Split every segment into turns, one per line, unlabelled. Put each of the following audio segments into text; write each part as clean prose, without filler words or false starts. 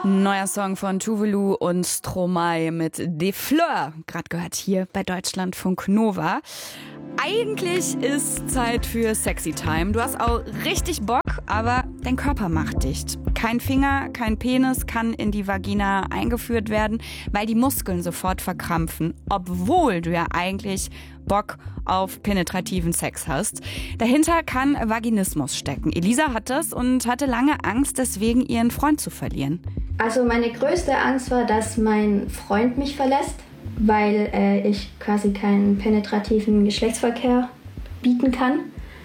Neuer Song von Tuvalu und Stromae mit Des Fleurs, gerade gehört hier bei Deutschlandfunk Nova. Eigentlich ist Zeit für Sexy Time. Du hast auch richtig Bock, aber dein Körper macht dicht. Kein Finger, kein Penis kann in die Vagina eingeführt werden, weil die Muskeln sofort verkrampfen, obwohl du ja eigentlich Bock auf penetrativen Sex hast. Dahinter kann Vaginismus stecken. Elisa hat das und hatte lange Angst, deswegen ihren Freund zu verlieren.
Also meine größte Angst war, dass mein Freund mich verlässt, weil ich quasi keinen penetrativen Geschlechtsverkehr bieten kann.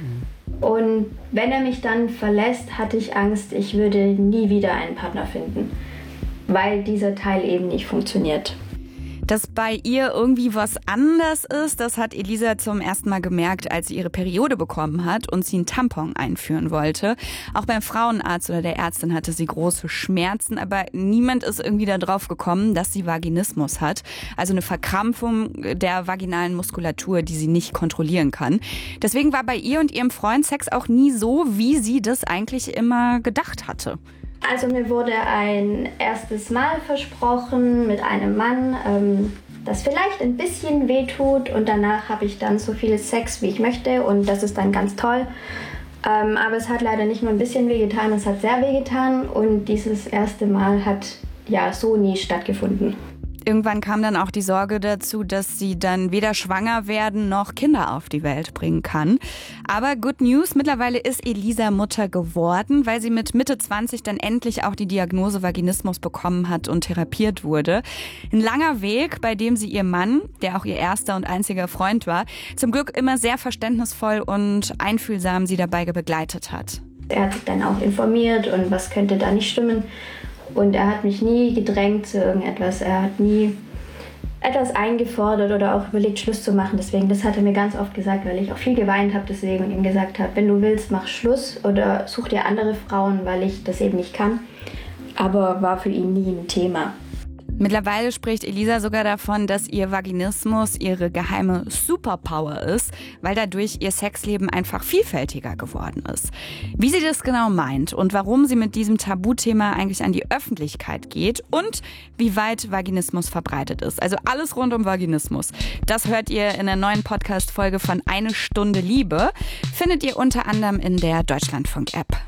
Und wenn er mich dann verlässt, hatte ich Angst, ich würde nie wieder einen Partner finden, weil dieser Teil eben nicht funktioniert.
Dass bei ihr irgendwie was anders ist, das hat Elisa zum ersten Mal gemerkt, als sie ihre Periode bekommen hat und sie einen Tampon einführen wollte. Auch beim Frauenarzt oder der Ärztin hatte sie große Schmerzen, aber niemand ist irgendwie darauf gekommen, dass sie Vaginismus hat. Also eine Verkrampfung der vaginalen Muskulatur, die sie nicht kontrollieren kann. Deswegen war bei ihr und ihrem Freund Sex auch nie so, wie sie das eigentlich immer gedacht hatte.
Also mir wurde ein erstes Mal versprochen mit einem Mann, das vielleicht ein bisschen wehtut und danach habe ich dann so viel Sex, wie ich möchte und das ist dann ganz toll. Aber es hat leider nicht nur ein bisschen wehgetan, es hat sehr wehgetan und dieses erste Mal hat ja so nie stattgefunden.
Irgendwann kam dann auch die Sorge dazu, dass sie dann weder schwanger werden noch Kinder auf die Welt bringen kann. Aber good news, mittlerweile ist Elisa Mutter geworden, weil sie mit Mitte 20 dann endlich auch die Diagnose Vaginismus bekommen hat und therapiert wurde. Ein langer Weg, bei dem sie ihr Mann, der auch ihr erster und einziger Freund war, zum Glück immer sehr verständnisvoll und einfühlsam sie dabei begleitet hat.
Er hat sich dann auch informiert und was könnte da nicht stimmen. Und er hat mich nie gedrängt zu irgendetwas. Er hat nie etwas eingefordert oder auch überlegt, Schluss zu machen. Deswegen, das hat er mir ganz oft gesagt, weil ich auch viel geweint habe deswegen und ihm gesagt habe, wenn du willst, mach Schluss oder such dir andere Frauen, weil ich das eben nicht kann. Aber war für ihn nie ein Thema.
Mittlerweile spricht Elisa sogar davon, dass ihr Vaginismus ihre geheime Superpower ist, weil dadurch ihr Sexleben einfach vielfältiger geworden ist. Wie sie das genau meint und warum sie mit diesem Tabuthema eigentlich an die Öffentlichkeit geht und wie weit Vaginismus verbreitet ist. Also alles rund um Vaginismus. Das hört ihr in der neuen Podcast-Folge von Eine Stunde Liebe. Findet ihr unter anderem in der Deutschlandfunk-App.